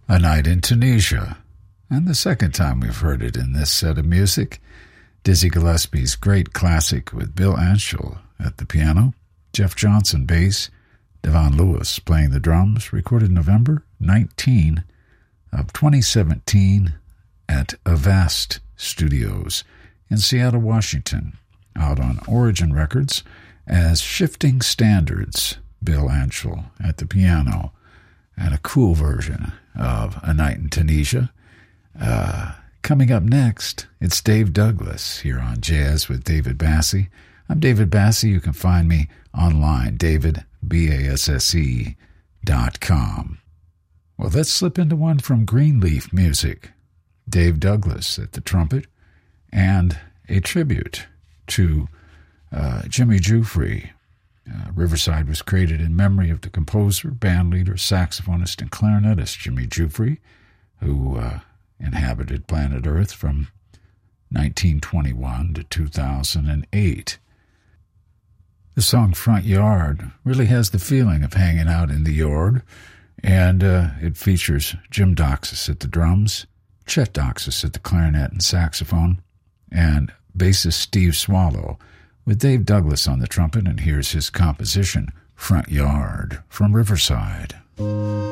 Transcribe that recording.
A Night in Tunisia. And the second time we've heard it in this set of music, Dizzy Gillespie's great classic with Bill Anschel at the piano, Jeff Johnson bass, Devon Lewis playing the drums, recorded November 19 of 2017 at Avast Studios in Seattle, Washington, out on Origin Records as Shifting Standards, Bill Anschel at the piano, and a cool version of A Night in Tunisia. Coming up next, it's Dave Douglas here on Jazz with David Basse. I'm David Basse. You can find me online, davidbasse.com. Well, let's slip into one from Greenleaf Music. Dave Douglas at the trumpet, and a tribute to Jimmy Giuffre. Riverside was created in memory of the composer, bandleader, saxophonist, and clarinetist Jimmy Giuffre, who inhabited planet Earth from 1921 to 2008. The song Front Yard really has the feeling of hanging out in the yard, and it features Jim Doxas at the drums, Chet Doxas at the clarinet and saxophone, and bassist Steve Swallow, with Dave Douglas on the trumpet, and here's his composition, Front Yard, from Riverside.